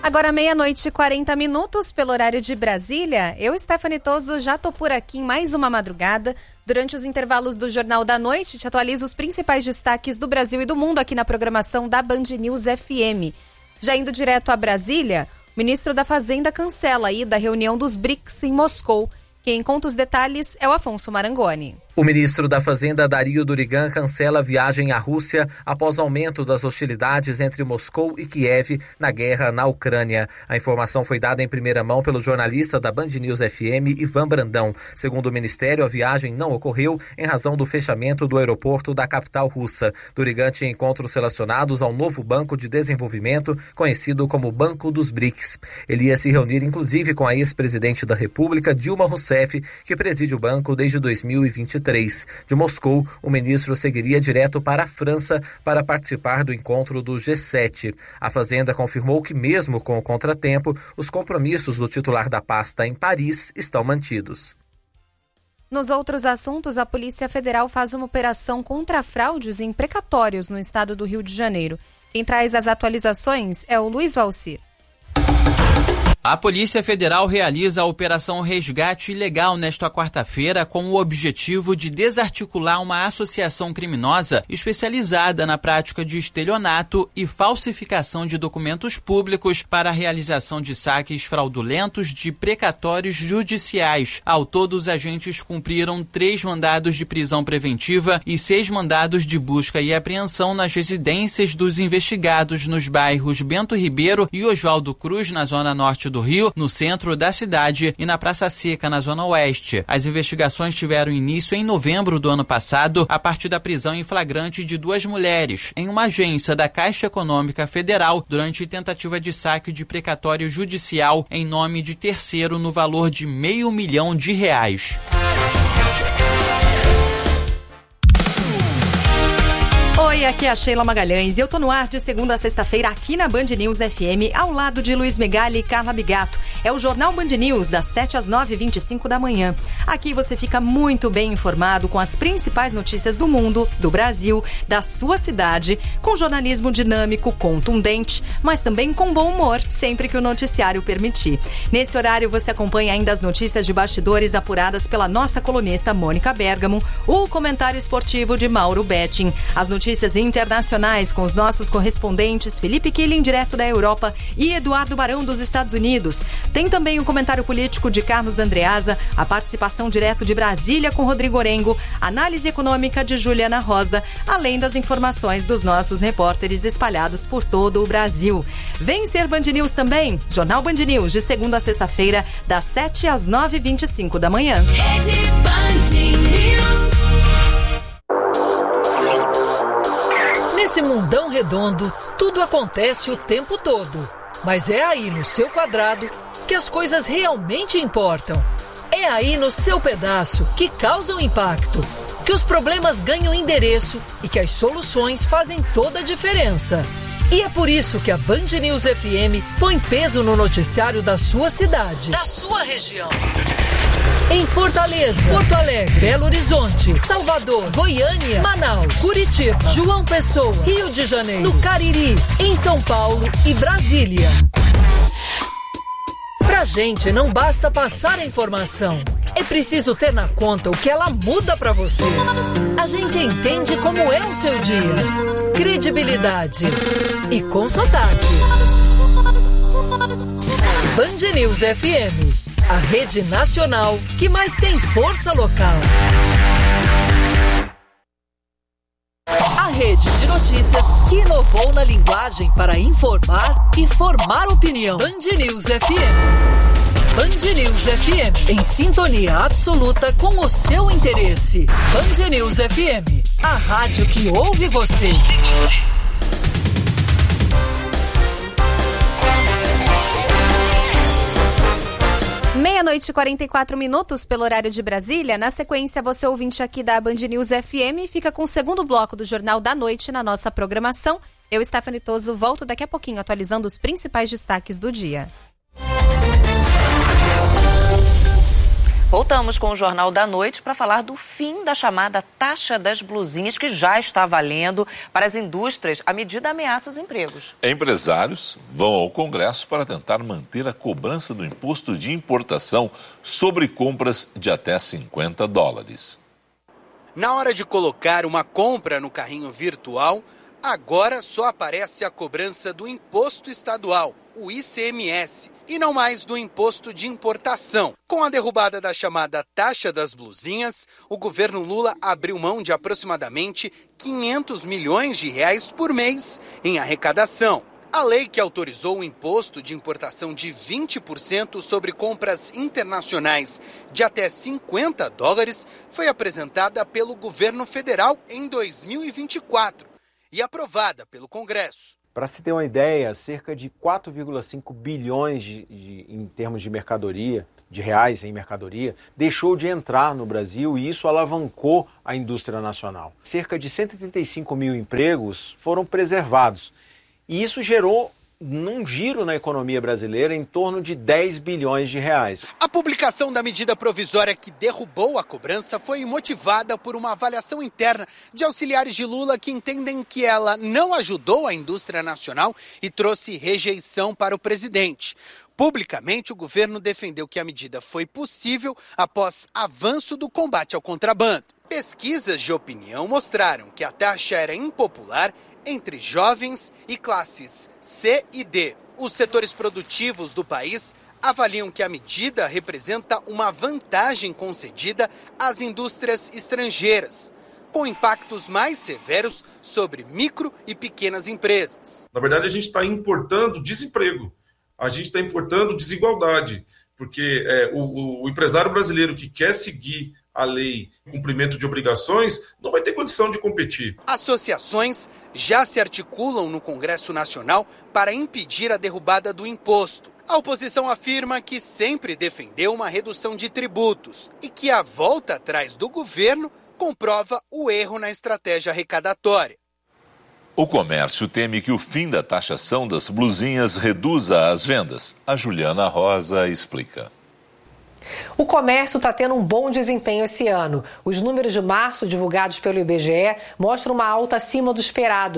Agora 00:40 pelo horário de Brasília. Eu, Stephanie Toso, já tô por aqui em mais uma madrugada. Durante os intervalos do Jornal da Noite, te atualizo os principais destaques do Brasil e do mundo aqui na programação da Band News FM. Já indo direto a Brasília, o ministro da Fazenda cancela a ida à reunião dos BRICS em Moscou. Quem conta os detalhes é o Afonso Marangoni. O ministro da Fazenda, Dario Durigan, cancela a viagem à Rússia após aumento das hostilidades entre Moscou e Kiev na guerra na Ucrânia. A informação foi dada em primeira mão pelo jornalista da Band News FM, Ivan Brandão. Segundo o ministério, a viagem não ocorreu em razão do fechamento do aeroporto da capital russa. Durigan tinha encontros relacionados ao novo Banco de Desenvolvimento, conhecido como Banco dos BRICS. Ele ia se reunir, inclusive, com a ex-presidente da República, Dilma Rousseff, que preside o banco desde 2023. De Moscou, o ministro seguiria direto para a França para participar do encontro do G7. A Fazenda confirmou que, mesmo com o contratempo, os compromissos do titular da pasta em Paris estão mantidos. Nos outros assuntos, a Polícia Federal faz uma operação contra fraudes em precatórios no estado do Rio de Janeiro. Quem traz as atualizações é o Luiz Valcir. A Polícia Federal realiza a Operação Resgate Ilegal nesta quarta-feira com o objetivo de desarticular uma associação criminosa especializada na prática de estelionato e falsificação de documentos públicos para a realização de saques fraudulentos de precatórios judiciais. Ao todo, os agentes cumpriram 3 mandados de prisão preventiva e 6 mandados de busca e apreensão nas residências dos investigados nos bairros Bento Ribeiro e Oswaldo Cruz, na zona norte do Rio, no centro da cidade e na Praça Seca, na zona oeste. As investigações tiveram início em novembro do ano passado, a partir da prisão em flagrante de 2 mulheres em uma agência da Caixa Econômica Federal durante tentativa de saque de precatório judicial em nome de terceiro no valor de R$500 mil. Oi, aqui é a Sheila Magalhães e eu tô no ar de segunda a sexta-feira aqui na Band News FM, ao lado de Luiz Megali e Carla Bigato. É o Jornal Band News, das 7 às 9h25 da manhã. Aqui você fica muito bem informado com as principais notícias do mundo, do Brasil, da sua cidade, com jornalismo dinâmico, contundente, mas também com bom humor, sempre que o noticiário permitir. Nesse horário você acompanha ainda as notícias de bastidores apuradas pela nossa colunista Mônica Bergamo, o comentário esportivo de Mauro Betting, as notícias internacionais com os nossos correspondentes Felipe Killing, direto da Europa, e Eduardo Barão, dos Estados Unidos. Tem também o comentário político de Carlos Andreasa, a participação direto de Brasília com Rodrigo Orengo, análise econômica de Juliana Rosa, além das informações dos nossos repórteres espalhados por todo o Brasil. Vem ser Band News também, Jornal Band News, de segunda a sexta-feira, das 7 às 9h25 da manhã. Rede Band News. Nesse mundão redondo, tudo acontece o tempo todo. Mas é aí no seu quadrado que as coisas realmente importam. É aí no seu pedaço que causam impacto, que os problemas ganham endereço e que as soluções fazem toda a diferença. E é por isso que a Band News FM põe peso no noticiário da sua cidade, da sua região. Em Fortaleza, Porto Alegre, Belo Horizonte, Salvador, Goiânia, Manaus, Curitiba, João Pessoa, Rio de Janeiro, no Cariri, em São Paulo e Brasília. Pra gente não basta passar a informação, é preciso ter na conta o que ela muda pra você. A gente entende como é o seu dia. Credibilidade e com sotaque. Band News FM, a rede nacional que mais tem força local. A rede de notícias que inovou na linguagem para informar e formar opinião. Band News FM. Band News FM, em sintonia absoluta com o seu interesse. Band News FM, a rádio que ouve você. 00:44 pelo horário de Brasília. Na sequência, você ouvinte aqui da Band News FM fica com o segundo bloco do Jornal da Noite na nossa programação. Eu, Stephanie Toso, volto daqui a pouquinho atualizando os principais destaques do dia. Voltamos com o Jornal da Noite para falar do fim da chamada taxa das blusinhas, que já está valendo para as indústrias. A medida ameaça os empregos. Empresários vão ao Congresso para tentar manter a cobrança do imposto de importação sobre compras de até $50. Na hora de colocar uma compra no carrinho virtual, agora só aparece a cobrança do imposto estadual, o ICMS, e não mais do imposto de importação. Com a derrubada da chamada taxa das blusinhas, o governo Lula abriu mão de aproximadamente R$500 milhões por mês em arrecadação. A lei que autorizou o imposto de importação de 20% sobre compras internacionais de até $50 foi apresentada pelo governo federal em 2024 e aprovada pelo Congresso. Para se ter uma ideia, cerca de 4,5 bilhões em termos de mercadoria, de reais em mercadoria, deixou de entrar no Brasil e isso alavancou a indústria nacional. Cerca de 135 mil empregos foram preservados e isso gerou um giro na economia brasileira em torno de 10 bilhões de reais. A publicação da medida provisória que derrubou a cobrança foi motivada por uma avaliação interna de auxiliares de Lula que entendem que ela não ajudou a indústria nacional e trouxe rejeição para o presidente. Publicamente, o governo defendeu que a medida foi possível após avanço do combate ao contrabando. Pesquisas de opinião mostraram que a taxa era impopular entre jovens e classes C e D. Os setores produtivos do país avaliam que a medida representa uma vantagem concedida às indústrias estrangeiras, com impactos mais severos sobre micro e pequenas empresas. Na verdade, a gente está importando desemprego, a gente está importando desigualdade, porque o empresário brasileiro que quer seguir a lei, cumprimento de obrigações, não vai ter condição de competir. Associações já se articulam no Congresso Nacional para impedir a derrubada do imposto. A oposição afirma que sempre defendeu uma redução de tributos e que a volta atrás do governo comprova o erro na estratégia arrecadatória. O comércio teme que o fim da taxação das blusinhas reduza as vendas. A Juliana Rosa explica. O comércio está tendo um bom desempenho esse ano. Os números de março divulgados pelo IBGE mostram uma alta acima do esperado,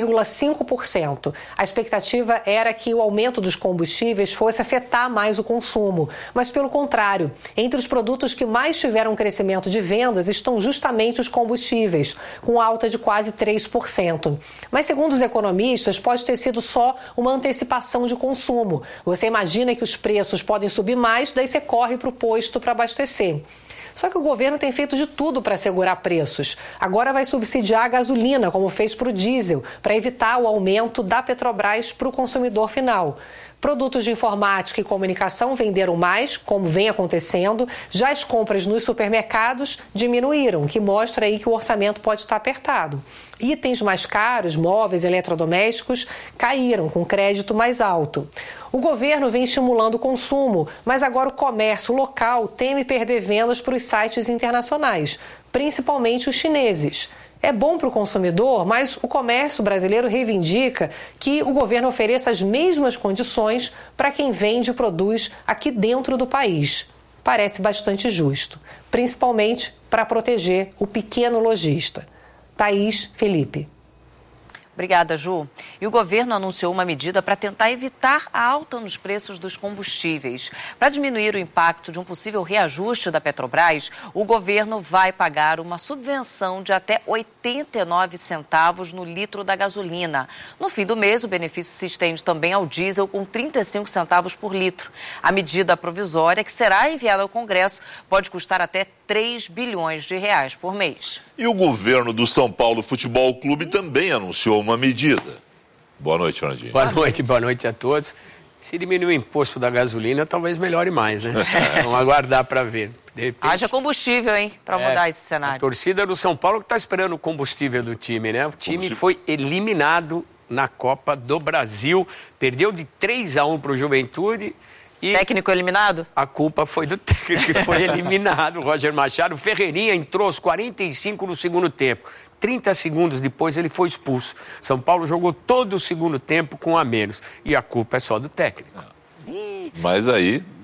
0,5%. A expectativa era que o aumento dos combustíveis fosse afetar mais o consumo. Mas, pelo contrário, entre os produtos que mais tiveram crescimento de vendas estão justamente os combustíveis, com alta de quase 3%. Mas, segundo os economistas, pode ter sido só uma antecipação de consumo. Você imagina que os preços podem subir mais, daí você corre para o posto para abastecer. Só que o governo tem feito de tudo para segurar preços. Agora vai subsidiar a gasolina, como fez para o diesel, para evitar o aumento da Petrobras para o consumidor final. Produtos de informática e comunicação venderam mais, como vem acontecendo. Já as compras nos supermercados diminuíram, o que mostra aí que o orçamento pode estar apertado. Itens mais caros, móveis, eletrodomésticos, caíram com crédito mais alto. O governo vem estimulando o consumo, mas agora o comércio local teme perder vendas para os sites internacionais, principalmente os chineses. É bom para o consumidor, mas o comércio brasileiro reivindica que o governo ofereça as mesmas condições para quem vende e produz aqui dentro do país. Parece bastante justo, principalmente para proteger o pequeno lojista. Thaís, Felipe. Obrigada, Ju. E o governo anunciou uma medida para tentar evitar a alta nos preços dos combustíveis. Para diminuir o impacto de um possível reajuste da Petrobras, o governo vai pagar uma subvenção de até 89 centavos no litro da gasolina. No fim do mês, o benefício se estende também ao diesel, com 35 centavos por litro. A medida provisória, que será enviada ao Congresso, pode custar até 3 bilhões de reais por mês. E o governo do São Paulo Futebol Clube também anunciou uma medida. Boa noite, Fernandinho. Boa noite a todos. Se diminuir o imposto da gasolina, talvez melhore mais, né? Vamos aguardar para ver. Haja combustível, hein, para mudar esse cenário. A torcida do São Paulo que está esperando o combustível do time, né? O time foi eliminado na Copa do Brasil, perdeu de 3-1 para o Juventude. E técnico eliminado? A culpa foi do técnico que foi eliminado, Roger Machado. O Ferreirinha entrou aos 45 no segundo tempo. 30 segundos depois ele foi expulso. São Paulo jogou todo o segundo tempo com a menos. E a culpa é só do técnico. Mas aí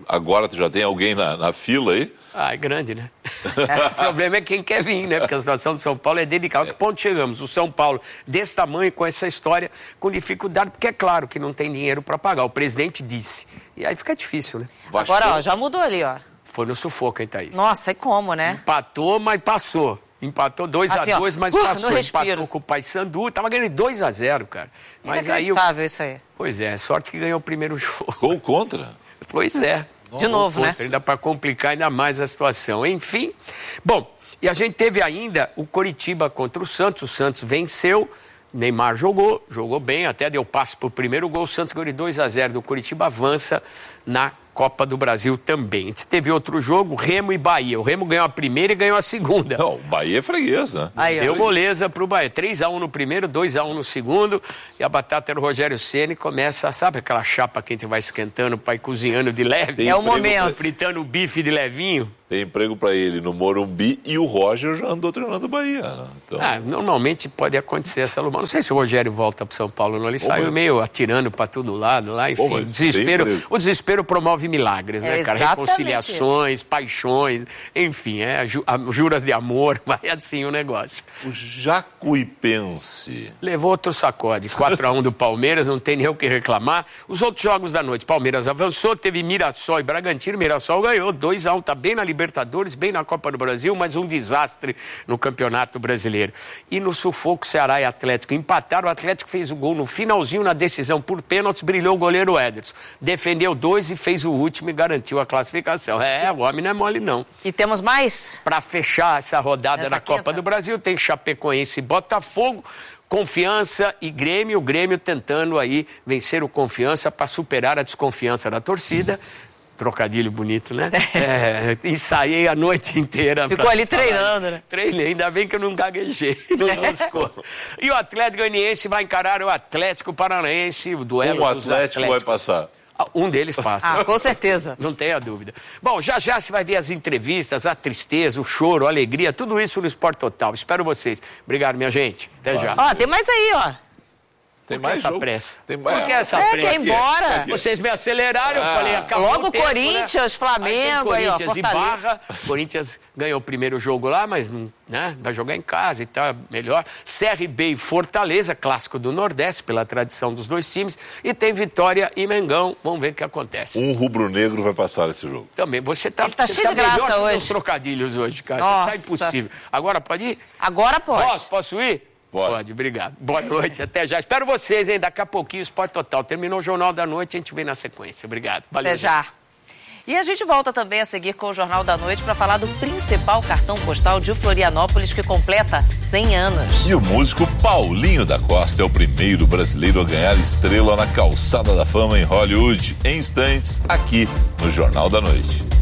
agora já tem alguém na fila aí? É grande, né? O problema é quem quer vir, né? Porque a situação do São Paulo é delicada. Que ponto chegamos? O São Paulo, desse tamanho, com essa história, com dificuldade, porque é claro que não tem dinheiro para pagar. O presidente disse. E aí fica difícil, né? Agora, ó, já mudou ali, ó. Foi no sufoco, hein, Thaís? Nossa, e como, né? Empatou, mas passou. Empatou 2-2, mas passou. Empatou com o Paysandu. Tava ganhando 2-0, cara. Mas aí isso aí. Pois é, sorte que ganhou o primeiro jogo. Gol contra? Pois é. De novo, né? Ainda para complicar ainda mais a situação. Enfim, bom, e a gente teve ainda o Coritiba contra o Santos venceu, Neymar jogou bem, até deu passe para o primeiro gol, o Santos ganhou de 2-0 do Coritiba, avança na Copa do Brasil também. A gente teve outro jogo, Remo e Bahia. O Remo ganhou a primeira e ganhou a segunda. Não, o Bahia é freguês, né? Deu moleza pro Bahia. 3-1 no primeiro, 2-1 no segundo. E a batata era o Rogério Ceni, começa, sabe aquela chapa que a gente vai esquentando para ir cozinhando de leve? É o momento. Fritando o bife de levinho. Tem emprego para ele no Morumbi e o Roger já andou treinando o Bahia. Né? Então... normalmente pode acontecer essa lumana. Não sei se o Rogério volta pro São Paulo, não. Ele saiu meio atirando para todo lado lá, enfim. O desespero promove milagres, né, cara? Reconciliações, paixões, enfim, juras de amor, vai assim o negócio. O Jacuipense levou outro sacode, 4-1 do Palmeiras, não tem nem o que reclamar. Os outros jogos da noite, Palmeiras avançou, teve Mirassol e Bragantino, Mirassol ganhou 2-1, tá bem na Libertadores, bem na Copa do Brasil, mas um desastre no Campeonato Brasileiro. E no sufoco, Ceará e Atlético empataram, o Atlético fez o gol no finalzinho, na decisão por pênaltis, brilhou o goleiro Ederson. Defendeu 2 e fez o último e garantiu a classificação. O homem não é mole, não. E temos mais? Para fechar essa rodada na Copa do Brasil, tem Chapecoense e Botafogo, Confiança e Grêmio. O Grêmio tentando aí vencer o Confiança para superar a desconfiança da torcida. Trocadilho bonito, né? Ensaiei a noite inteira. Ficou ali treinando, né? Treinei, ainda bem que eu não gaguejei. E o Atlético Goianiense vai encarar o Atlético Paranaense, o duelo dos Atlético vai passar. Um deles passa. Com certeza. Não tenha dúvida. Bom, já você vai ver as entrevistas, a tristeza, o choro, a alegria, tudo isso no Sport Total. Espero vocês. Obrigado, minha gente. Até já. Tem mais aí, ó. Tem mais essa jogo? pressa? Tem mais. Por que essa pressa? Quer ir embora. Vocês me aceleraram, eu falei, acabou logo o tempo, Corinthians, né? Flamengo, aí, ó, Corinthians e Barra. Corinthians ganhou o primeiro jogo lá, mas né, vai jogar em casa e tá melhor. CRB e Fortaleza, clássico do Nordeste, pela tradição dos dois times. E tem Vitória e Mengão. Vamos ver o que acontece. Um rubro-negro vai passar esse jogo. Também. Você tá cheio de graça melhor hoje. Que os trocadilhos hoje, cara. Nossa. Tá impossível. Agora pode ir? Agora pode. Posso ir? Pode, obrigado. Boa noite, até já. Espero vocês, hein? Daqui a pouquinho, Sport Total. Terminou o Jornal da Noite, a gente vem na sequência. Obrigado. Valeu. Até já. E a gente volta também a seguir com o Jornal da Noite para falar do principal cartão postal de Florianópolis, que completa 100 anos. E o músico Paulinho da Costa é o primeiro brasileiro a ganhar estrela na Calçada da Fama em Hollywood. Em instantes, aqui no Jornal da Noite.